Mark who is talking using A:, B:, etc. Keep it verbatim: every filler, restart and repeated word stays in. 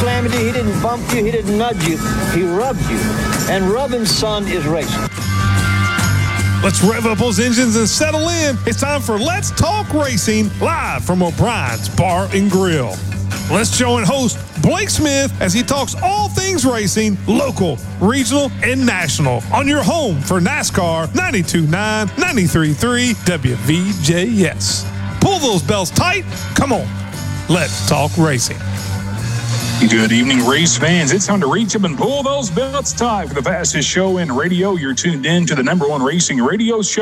A: slam you, he didn't bump you, he didn't nudge you, he rubbed you. And rubbing, son, is racing.
B: Let's rev up those engines and settle in. It's time for Let's Talk Racing, live from O'Brien's Bar and Grill. Let's join host Blake Smith as he talks all things racing, local, regional, and national on your home for NASCAR ninety-two point nine, ninety-three point three W V J S. Pull those belts tight. Come on. Let's talk racing.
C: Good evening, race fans. It's time to reach up and pull those belts tight for the fastest show in radio. You're tuned in to the number one racing radio show